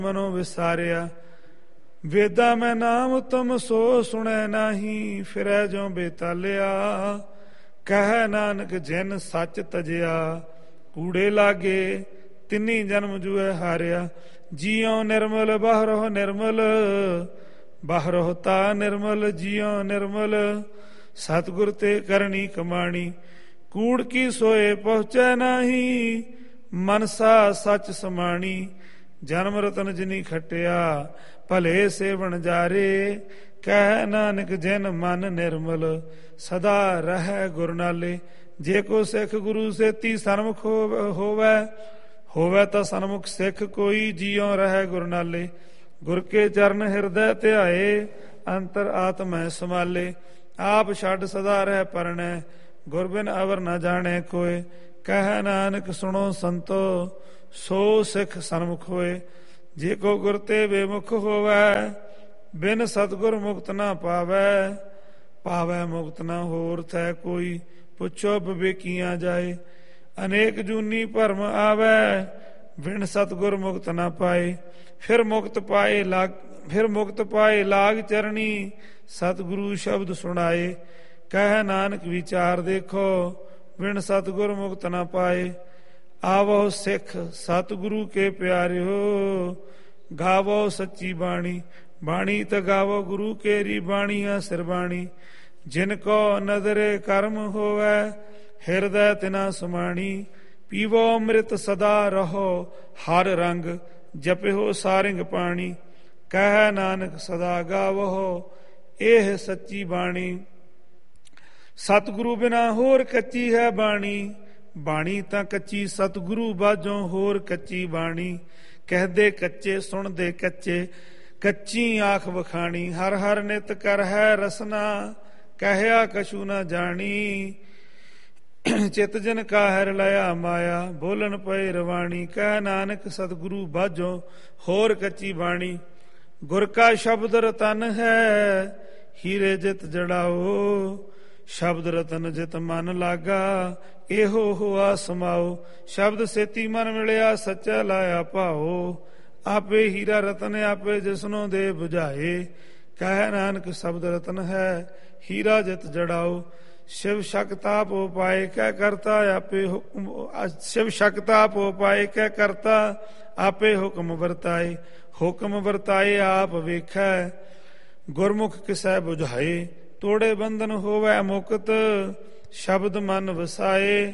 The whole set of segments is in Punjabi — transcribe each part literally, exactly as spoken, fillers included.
ਮਨੋ ਵਿਸਾਰਿਆ। ਵੇਦਾਂ ਮੈਂ ਨਾਮ ਤੁਮ ਸੋ ਸੁਣੈ ਨਾਹੀ, ਫਿਰੈ ਜੋ ਬੇਤਾਲਿਆ। ਕਹਿ ਨਾਨਕ ਜਿਨ ਸੱਚ ਤਜਿਆ, ਕੂੜੇ ਲਾਗੇ ਤਿੰਨੀ ਜਨਮ ਜੂਐ ਹਾਰਿਆ। ਜੀਉ ਨਿਰਮਲ ਬਾਹਰੋ ਨਿਰਮਲ, ਬਾਹਰੋ ਤਾ ਨਿਰਮਲ। ਜੀਉ ਨਿਰਮਲ ਸਤਿਗੁਰ ਤੇ ਕਰਨੀ ਕਮਾਣੀ। ਕੂੜ ਕੀ ਸੋਏ ਪਹੁੰਚੈ ਨਾਹੀ, ਮਨਸਾ ਸੱਚ ਸਮਾਣੀ। ਜਨਮ ਰਤਨ ਜਿਨੀ ਖਟਿਆ, ਭਲੇ ਸੇਵਨ ਜਾਰੇ। ਕਹਿ ਨਾਨਕ ਜਿਨ ਮਨ ਨਿਰਮਲ, ਸਦਾ ਰਹਿ ਗੁਰ ਨਾਲੇ। ਜੇ ਕੋ ਸਿੱਖ ਗੁਰੂ ਸੇਤੀ ਸਨਮੁਖ ਹੋਵੈ, ਹੋਵੈ ਤਾਂ ਸਨਮੁਖ ਸਿੱਖ ਕੋਈ। ਜੀਉ ਰਹਿ ਗੁਰ ਨਾਲੇ। ਗੁਰ ਕੇ ਚਰਨ ਹਿਰਦੈ ਧਿਆਏ, ਅੰਤਰ ਆਤਮੈ ਸਮਾਲੇ। ਆਪ ਛੱਡ ਸਦਾ ਰਹਿ ਪਰਣੈ, ਗੁਰ ਬਿਨ ਅਵਰ ਨ ਜਾਣੈ ਕੋਇ। ਕਹਿ ਨਾਨਕ ਸੁਣੋ ਸੰਤੋ, ਸੋ ਸਿੱਖ ਸਨਮੁਖ ਹੋਏ। ਜੇ ਕੋ ਗੁਰ ਤੇ ਬੇਮੁਖ ਹੋਵੈ, ਬਿਨ ਸਤਿਗੁਰ ਮੁਕਤ ਨਾ ਪਾਵੈ। ਪਾਵੈ ਮੁਕਤ ਨਾ ਹੋਰ ਥੈ ਕੋਈ, ਪੁੱਛੋ ਵਿਵੇਕੀਆਂ ਜਾਏ। ਅਨੇਕ ਜੂਨੀ ਭਰਮ ਆਵੈ, ਬਿਨ ਸਤਿਗੁਰ ਮੁਕਤ ਨਾ ਪਾਏ। ਫਿਰ ਮੁਕਤ ਪਾਏ ਲਾਗ ਫਿਰ ਮੁਕਤ ਪਾਏ ਲਾਗ ਚਰਣੀ, ਸਤਿਗੁਰੂ ਸ਼ਬਦ ਸੁਣਾਏ। ਕਹਿ ਨਾਨਕ ਵਿਚਾਰ ਦੇਖੋ, ਬਿਨ ਸਤਿਗੁਰ ਮੁਕਤ ਨਾ ਪਾਏ। ਆਵੋ ਸਿੱਖ ਸਤਿਗੁਰੂ ਕੇ ਪਿਆਰਿਓ, ਗਾਵੋ ਸੱਚੀ ਬਾਣੀ। ਬਾਣੀ ਤਾਂ ਗਾਵੋ ਗੁਰੂ ਕੇਰੀ, ਬਾਣੀਆਂ ਸਿਰਬਾਣੀ। ਜਿਨ ਕੋ ਨਦਰੇ ਕਰਮ ਹੋਵੈ, ਹਿਰਦੈ ਤਿਨਾ ਸਮਾਣੀ। ਪੀਵੋ ਅੰਮ੍ਰਿਤ ਸਦਾ ਰਹੋ ਹਰ ਰੰਗ, ਜਪਿਓ ਸਾਰਿੰਗ ਪਾਣੀ। ਕਹਿ ਨਾਨਕ ਸਦਾ ਗਾਵੋ ਇਹ ਸੱਚੀ ਬਾਣੀ। ਸਤਿਗੁਰੂ ਬਿਨਾ ਹੋਰ ਕੱਚੀ ਹੈ ਬਾਣੀ, ਬਾਣੀ ਤਾਂ ਕੱਚੀ ਸਤਿਗੁਰੂ ਬਾਝੋਂ ਹੋਰ ਕੱਚੀ ਬਾਣੀ। ਕਹਿਦੇ ਕੱਚੇ ਸੁਣਦੇ ਕੱਚੇ, ਕੱਚੀ ਆਖ ਵਖਾਣੀ। ਹਰ ਹਰ ਨਿਤ ਕਰ ਹੈ ਰਸਨਾ, ਕਹਿਆ ਕਛੂ ਨਾ ਜਾਣੀ। ਚਿਤ ਜਨ ਕਾ ਹਰ ਲਿਆ ਮਾਇਆ, ਬੋਲਣ ਪਏ ਰਵਾਣੀ। ਕਹਿ ਨਾਨਕ ਸਤਿਗੁਰੂ ਬਾਝੋਂ ਹੋਰ ਕੱਚੀ ਬਾਣੀ। ਗੁਰ ਕਾ ਸ਼ਬਦ ਰਤਨ ਹੈ, ਹੀਰੇ ਜਿਤ ਜੜਾਓ। ਸ਼ਬਦ ਰਤਨ ਜਿਤ ਮਨ ਲਾਗਾ, ਇਹੋ ਹੋਆ ਸਮਾਓ। ਸ਼ਬਦ ਸੇਤੀ ਮਨ ਮਿਲਿਆ, ਸੱਚਾ ਲਾਇਆ ਭਾਓ। ਆਪੇ ਹੀਰਾ ਰਤਨ ਆਪੇ ਜਿਸਨੋਂ ਦੇ ਬੁਝਾਏ। ਕਹਿ ਨਾਨਕ ਸ਼ਬਦ ਰਤਨ ਹੈ, ਹੀਰਾ ਜਿਤ ਜੜਾਓ। ਸ਼ਿਵ ਸ਼ਕਤਾ ਪੋ ਪਾਏ ਕਹਿ ਕਰਤਾ ਆਪੇ ਹੁਕਮ। ਸ਼ਿਵ ਸ਼ਕਤਾ ਪੋ ਪਾਏ ਕਹਿ ਕਰਤਾ ਆਪੇ ਹੁਕਮ ਵਰਤਾਏ। ਹੁਕਮ ਵਰਤਾਏ ਆਪ ਵੇਖੈ, ਗੁਰਮੁਖ ਕਿਸੈ ਬੁਝਾਏ। ਤੋੜੇ ਬੰਧਨ ਹੋਵੈ ਮੁਕਤ, ਸ਼ਬਦ ਮਨ ਵਸਾਏ।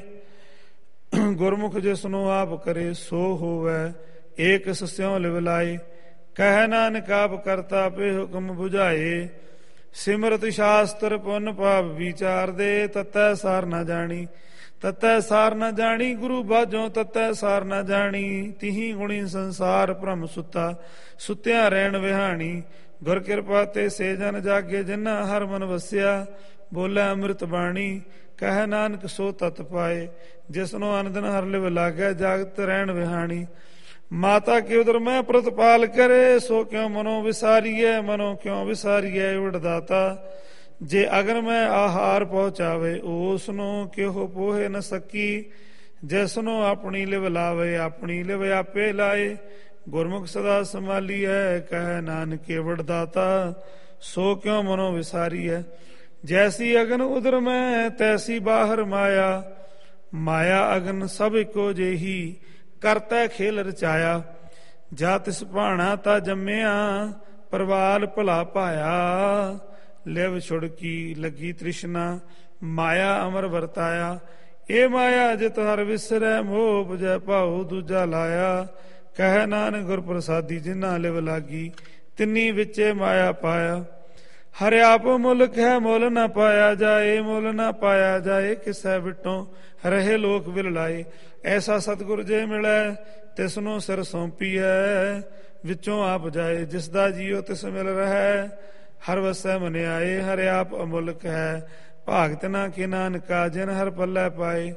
ਗੁਰਮੁਖ ਜਿਸਨੂੰ ਆਪ ਕਰੇ ਸੋ ਹੋਵੈ, ਏਕ ਸਿਉ ਲਿਵ ਲਾਏ। ਕਹਿ ਨਾਨਕ ਆਪ ਕਰਤਾ ਆਪੇ ਹੁਕਮ ਬੁਝਾਏ। ਸਿਮਰਤ ਸ਼ਾਸਤਰ ਪੁੰਨ ਪਾਪ ਵਿਚਾਰਦੇ, ਤਤੈ ਸਾਰ ਨਾ ਜਾਣੀ। ਤਤੈ ਸਾਰ ਨਾ ਜਾਣੀ ਗੁਰੂ ਬਾਝੋਂ, ਤਤੈ ਸਾਰ ਨਾ ਜਾਣੀ। ਤਿਹੀ ਗੁਣੀ ਸੰਸਾਰ ਭ੍ਰਮ ਸੁੱਤਾ, ਸੁੱਤਿਆਂ ਰਹਿਣ ਵਿਹਾਣੀ। ਗੁਰ ਕਿਰਪਾ ਤੇ ਸੇ ਜਨ ਜਾਗੇ, ਜਿਨ੍ਹਾਂ ਹਰ ਮਨ ਵਸਿਆ। ਬੋਲੇ ਅੰਮ੍ਰਿਤ ਬਾਣੀ, ਕਹਿ ਨਾਨਕ ਸੋ ਤਤ ਪਾਏ। ਜਿਸਨੂੰ ਅਨੰਦਨ ਹਰ ਲਿਵ ਲਾਗੈ, ਜਾਗਤ ਰਹਿਣ ਵਿਹਾਣੀ। ਮਾਤਾ ਕੇ ਉਦਰ ਮੈਂ ਪ੍ਰਤਪਾਲ ਕਰੇ, ਸੋ ਕਿਉ ਮਨੋ ਵਿਸਾਰੀਐ। ਮਨੋ ਕਿਉ ਵਿਸਾਰੀਐ ਵਿੜਦਾਤਾ। ਜੇ ਅਗਨ ਮੈਂ ਆਹਾਰ ਪਹੁੰਚਾਵੇ, ਉਸ ਨੂੰ ਕਿਹੋ ਪੋਹੇ ਨ ਸਕੀ। ਜਿਸਨੂੰ ਆਪਣੀ ਲਿਵ ਲਾਵੇ, ਆਪਣੀ ਲਿਵ ਆਪੇ ਲਾਏ। ਗੁਰਮੁਖ ਸਦਾ ਸੰਭਾਲੀਐ, ਕਹਿ ਨਾਨਕੇ ਵਿੜਦਾਤਾ। ਸੋ ਕਿਉ ਮਨੋ ਵਿਸਾਰੀਐ। ਜੈਸੀ ਅਗਨ ਉਦਰ ਮੈਂ, ਤੈਸੀ ਬਾਹਰ ਮਾਇਆ। ਮਾਇਆ ਅਗਨ ਸਭ ਇੱਕੋ ਜਿਹੀ, ਕਰਤੈ ਖੇਲ ਰਚਾਇਆ। ਜਾ ਤਿਸ ਭਾਣਾ ਤਾ ਜੰਮਿਆ, ਪਰਵਾਲ ਭਲਾ ਪਾਇਆ। ਲਿਵ ਛੁੜਕੀ ਲੱਗੀ ਤ੍ਰਿਸ਼ਨਾ, ਮਾਇਆ ਅਮਰ ਵਰਤਾਇਆ। ਇਹ ਮਾਇਆ ਜਿਤ ਹਰ ਵਿਸਰੈ, ਮੋਹ ਬੁਝੈ ਭਾਉ ਦੂਜਾ ਲਾਇਆ। ਕਹਿ ਨਾਨਕ ਗੁਰ ਪ੍ਰਸਾਦੀ, ਜਿਨ੍ਹਾਂ ਲਿਵ ਲਾਗੀ, ਤਿੰਨੀ ਵਿੱਚੇ ਮਾਇਆ ਪਾਇਆ। ਹਰਿ ਆਪ ਮੁਲਕ ਹੈ, ਮੁੱਲ ਨਾ ਪਾਇਆ ਜਾਏ। ਮੁੱਲ ਨਾ ਪਾਇਆ ਜਾਏ, ਕਿਸੈ ਵਿਟੋਂ ਰਹੇ ਲੋਕ ਵਿਲ ਲਾਏ। ਐਸਾ ਸਤਿਗੁਰ ਜੇ ਮਿਲੈ, ਤਿਸਨੂੰ ਸਿਰ ਸੌਂਪੀਐ। ਵਿੱਚੋਂ ਆਪ ਜਾਏ, ਜਿਸ ਦਾ ਜੀਓ ਤਿਸ ਮਿਲ ਰਹਿ। ਹਰ ਵਸੈ ਮਨ ਆਏ, ਹਰਿ ਆਪ ਅਮੁਲਕ ਹੈ। ਭਾਗਤ ਨਾ ਕਿ ਨਾਨਕਾ, ਜਿਨ ਹਰ ਪੱਲੇ ਪਾਏ।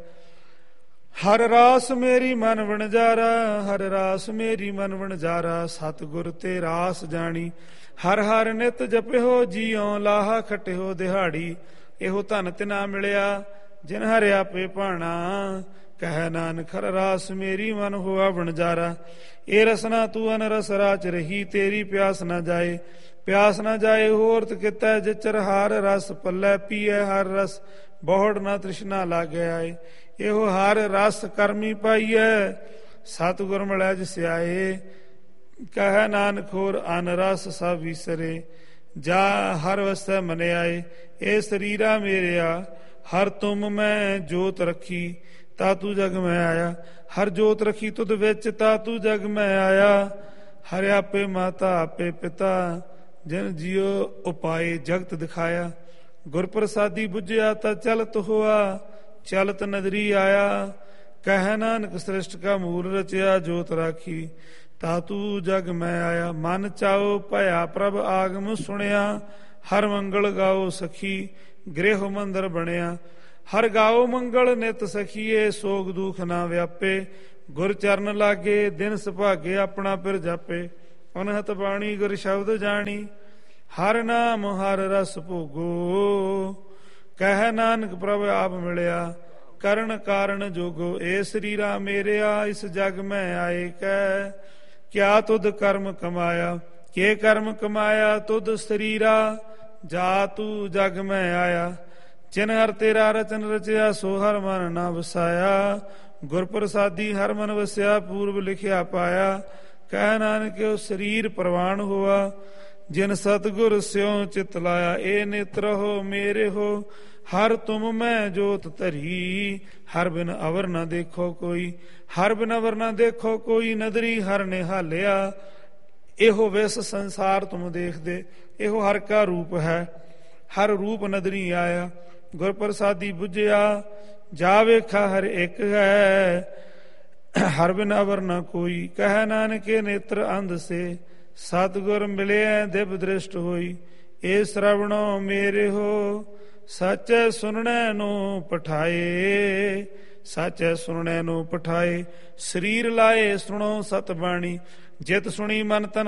ਹਰ ਰਾਸ ਮੇਰੀ ਮਨ ਵਣਜਾਰਾ, ਹਰ ਰਾਸ ਮੇਰੀ ਮਨ ਵਣਜਾਰਾ। ਸਤਿਗੁਰ ਤੇ ਰਾਸ ਜਾਣੀ, ਹਰ ਹਰ ਨਿਤ ਜਪਿਓ। ਜੀਉ ਲਾਹਾ ਖਟਿਓ ਦਿਹਾੜੀ, ਇਹੋ ਧਨ ਤਿਨਾ ਮਿਲਿਆ, ਜਿਨ ਹਰਿ ਆਪੇ ਭਾਣਾ। ਕਹਿ ਨਾਨਕ ਹਰ ਰਾਸ ਮੇਰੀ ਮਨ ਹੋਆ ਵਣਜਾਰਾ। ਇਹ ਰਸਨਾ ਤੂੰ ਅਨ ਰਸ ਰਾਚ ਰਹੀ, ਤੇਰੀ ਪਿਆਸ ਨਾ ਜਾਏ ਪਿਆਸ ਨਾ ਜਾਏ ਹੋਰਤ ਕਿਤੈ। ਜਿਚਰ ਹਰ ਰਸ ਪੱਲੇ ਪੀਐ ਹਰ ਰਸ, ਬਹੁੜ ਨਾ ਤ੍ਰਿਸ਼ਨਾ ਲਾਗੇ ਆਏ। ਇਹੋ ਹਰ ਰਸ ਕਰਮੀ ਪਾਈਐ, ਸਤਿਗੁਰ ਮਿਲੈ ਜਿਸ ਆਏ। ਕਹਿ ਨਾਨਕ ਹੋਰ ਅਨ ਰਸ ਸਭ ਵਿਸਰੇ, ਜਾ ਹਰ ਵਸੈ ਮਨ ਆਏ। ਇਹ ਸਰੀਰਾ ਮੇਰਿਆ ਹਰ ਤੁਮ ਮੈਂ ਜੋਤ ਰੱਖੀ, ਤਾ ਤੂੰ ਜਗ ਮੈਂ ਆਇਆ। ਹਰ ਜੋਤ ਰੱਖੀ ਤੁਧ ਵਿੱਚ, ਤਾ ਤੂੰ ਜਗ ਮੈਂ ਆਇਆ। ਹਰਿ ਆਪੇ ਮਾਤਾ ਆਪੇ ਪਿਤਾ, ਜਨ ਜੀਓ ਉਪਾਏ ਜਗਤ ਦਿਖਾਇਆ। ਗੁਰ ਪ੍ਰਸਾਦੀ ਬੁਝਿਆ ਤਾ ਚਲਤ ਹੋਆ, ਚਲਤ ਨਦਰੀ ਆਇਆ। ਕਹਿ ਨਾਨਕ ਸ੍ਰਿਸ਼ਟ ਕਾ ਮੂਲ ਰਚਿਆ, ਜੋਤ ਰਾਖੀ ਤਾ ਤੂੰ ਜਗ ਮੈਂ ਆਇਆ। ਮਨ ਚਾਓ ਭਇਆ ਪ੍ਰਭ ਆਗਮ ਸੁਣਿਆ, ਹਰ ਮੰਗਲ ਗਾਓ ਸਖੀ ਗ੍ਰਹਿ ਮੰਦਰ ਬਣਿਆ। ਹਰ ਗਾਓ ਮੰਗਲ ਨਿਤ ਸਖੀਏ, ਸੋਗ ਦੁਖ ਨਾ ਵਿਆਪੇ। ਗੁਰ ਚਰਨ ਲਾਗੇ ਦਿਨ ਸੁਭਾਗੇ, ਆਪਣਾ ਪਿਰ ਜਾਪੇ। ਅਨਹਤ ਬਾਣੀ ਗੁਰ ਸ਼ਬਦ ਜਾਣੀ, ਹਰ ਨਾਮ ਹਰ ਰਸ ਭੋਗੋ। ਕਹਿ ਨਾਨਕ ਪ੍ਰਭ ਆਪ ਮਿਲਿਆ, ਕਰਨ ਕਾਰਨ ਜੋਗੋ। ਇਹ ਸਰੀਰਾ ਮੇਰਿਆ ਇਸ ਜਗ ਮੈਂ ਆਏ ਕਹਿ, ਕਿਆ ਤੁਧ ਕਰਮ ਕਮਾਇਆ। ਕੇ ਕਰਮ ਕਮਾਇਆ ਤੁਧ ਸਰੀਰਾ, ਜਾ ਤੂੰ ਜਗ ਮੈਂ ਆਇਆ। ਜਿਨ ਹਰ ਤੇਰਾ ਰਚਨ ਰਚਿਆ, ਸੋ ਹਰ ਮਨ ਨਾ ਵਸਾਇਆ। ਗੁਰ ਪ੍ਰਸਾਦੀ ਹਰ ਮਨ ਵਸਿਆ, ਪੂਰਬ ਲਿਖਿਆ ਪਾਇਆ। ਕਹਿ ਨਾਨਕ ਉਹ ਸਰੀਰ ਪ੍ਰਵਾਨ ਹੋਆ, ਜਿਨ ਸਤਿਗੁਰ ਸਿਉ ਚਿਤ ਲਾਇਆ। ਇਹ ਨੇਤਰ ਹੋ ਮੇਰੇ ਹੋ, ਹਰ ਤੁਮ ਮੈਂ ਜੋਤ ਧਰੀ। ਹਰ ਬਿਨ ਅਵਰ ਨਾ ਦੇਖੋ ਕੋਈ, ਹਰ ਬਿਨ ਅਵਰ ਨਾ ਦੇਖੋ ਕੋਈ। ਨਦਰੀ ਹਰ ਨਿਹਾਲਿਆ, ਇਹੋ ਵਿਸ ਸੰਸਾਰ ਤੁਮ ਦੇਖਦੇ। ਇਹੋ ਹਰ ਕਾ ਰੂਪ ਹੈ, ਹਰ ਰੂਪ ਨਦਰੀ ਆਇਆ। ਗੁਰ ਪ੍ਰਸਾਦੀ ਬੁਝਿਆ, ਜਾ ਵੇਖਾ ਹਰ ਇੱਕ ਹੈ। ਹਰ ਬਿਨ ਅਵਰ ਨਾ ਕੋਈ, ਕਹਿ ਨਾਨਕੇ ਨੇਤਰ ਅੰਧ ਸੇ। ਸਤਿਗੁਰ ਮਿਲਿਆ ਦਿਵ ਦ੍ਰਿਸ਼ਟ ਹੋਈ, ਇਹ ਸ਼ਰਵਣੋ ਮੇਰੇ ਹੋ। ਸੱਚੈ ਸੁਣਨੈ ਨੂੰ ਪਠਾਏ, ਸੱਚੈ ਸੁਣਨੈ ਨੂੰ ਪਠਾਏ। ਸਰੀਰ ਲਾਏ ਸੁਣੋ ਸਤ ਬਾਣੀ, ਜਿਤ ਸੁਣੀ ਮਨ ਤਨ